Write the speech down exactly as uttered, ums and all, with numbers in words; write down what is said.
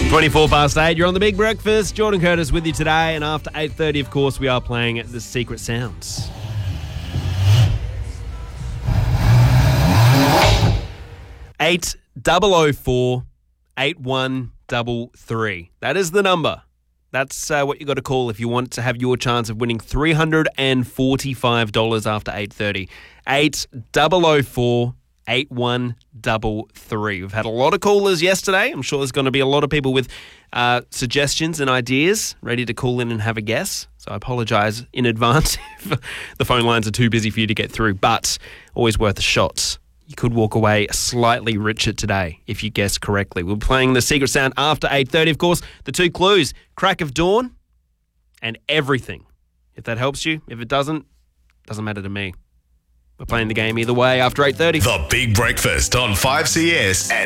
twenty-four past eight, you're on the Big Breakfast. Jordan Curtis with you today, and after eight thirty, of course, we are playing The Secret Sounds. eight double oh four, eight one double three. That is the number. That's uh, what you got to call if you want to have your chance of winning three hundred forty-five dollars after eight thirty. eight double oh four, eight one double three. We've had a lot of callers yesterday. I'm sure there's going to be a lot of people with uh, suggestions and ideas ready to call in and have a guess. So I apologise in advance if the phone lines are too busy for you to get through, but always worth a shot. You could walk away slightly richer today if you guess correctly. We're playing The Secret Sound after eight thirty. Of course, the two clues, crack of dawn and everything. If that helps you. If it doesn't, doesn't matter to me. We're playing the game either way after eight thirty. The Big Breakfast on five C S and